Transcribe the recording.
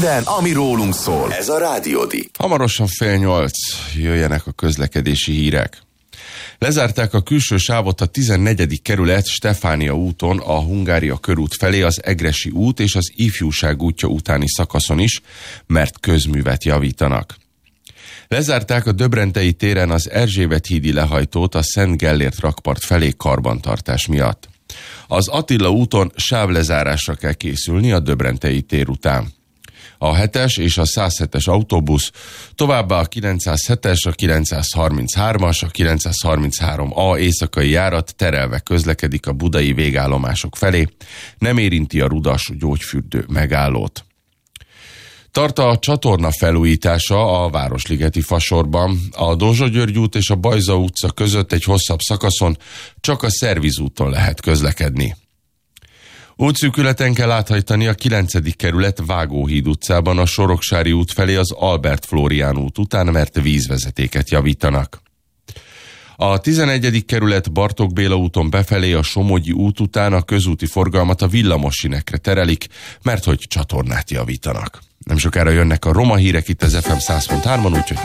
Minden, ami rólunk szól. Ez a Rádiódi. Hamarosan 7:30 jöjjenek a közlekedési hírek. Lezárták a külső sávot a 14. kerület Stefánia úton a Hungária körút felé az Egressy út és az Ifjúság útja utáni szakaszon is, mert közművet javítanak. Lezárták a Döbrentei téren az Erzsébet hídi lehajtót a Szent Gellért rakpart felé karbantartás miatt. Az Attila úton sávlezárásra kell készülni a Döbrentei tér után. A 7-es és a 107-es autóbusz, továbbá a 907-es, a 933-as, a 933A éjszakai járat terelve közlekedik a budai végállomások felé, nem érinti a Rudas gyógyfürdő megállót. Tart a csatorna felújítása a Városligeti fasorban. A Dózsa György út és a Bajza utca között egy hosszabb szakaszon csak a Szervizúton lehet közlekedni. Útszűkületen kell áthajtani a 9. kerület Vágóhíd utcában a Soroksári út felé az Albert Flórián út után, mert vízvezetéket javítanak. A 11. kerület Bartók Béla úton befelé a Somogyi út után a közúti forgalmat a villamossinekre terelik, mert hogy csatornát javítanak. Nem sokára jönnek a roma hírek itt az FM 100.3-on, úgyhogy